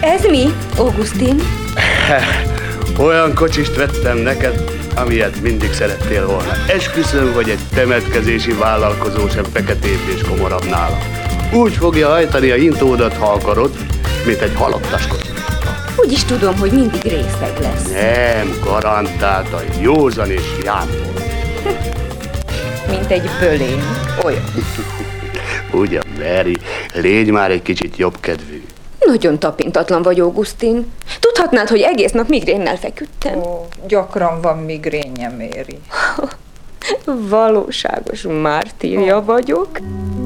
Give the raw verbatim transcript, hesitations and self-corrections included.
Ez mi, Augustin? Olyan kocsist vettem neked, amilyet mindig szerettél volna. Esküszöm, hogy egy temetkezési vállalkozó sem feketébb és komorabb nála. Úgy fogja hajtani a intódat, ha akarod, mint egy halottas. Úgy is tudom, hogy mindig részeg lesz. Nem, garantáltan józan és jámbor. Mint egy bölény, olyan. Ugyan, Mary, légy már egy kicsit jobb kedvű. Nagyon tapintatlan vagy, Augustin. Tudhatnád, hogy egész nap migrénnel feküdtem. Ó, gyakran van migrénye, Mary. Valóságos mártírja vagyok.